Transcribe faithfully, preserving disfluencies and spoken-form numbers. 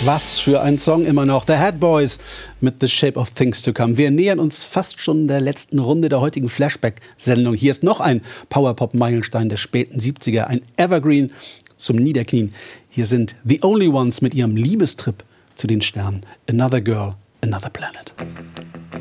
Was für ein Song immer noch. The Head Boys mit The Shape of Things to Come. Wir nähern uns fast schon der letzten Runde der heutigen Flashback-Sendung. Hier ist noch ein Powerpop-Meilenstein der späten siebziger, ein Evergreen zum Niederknien. Hier sind The Only Ones mit ihrem Liebestrip zu den Sternen. Another Girl, Another Planet.